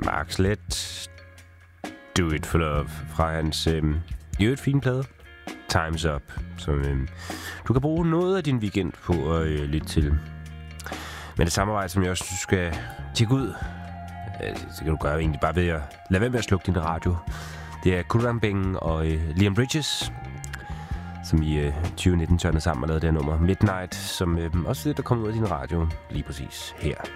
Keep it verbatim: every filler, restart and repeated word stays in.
Mark Let, Do It For Love, fra hans øh, i øvrigt fine plade, Time's Up, som øh, du kan bruge noget af din weekend på at øh, lytte til. Men det samarbejde, som jeg også skal tjekke ud, øh, det kan du gøre egentlig bare ved at lade være med at slukke din radio. Det er Kurram Beng og øh, Liam Bridges, som i øh, tyve nitten tørnede sammen og lavede det her nummer Midnight, som øh, også er det, der kommer ud af din radio lige præcis her.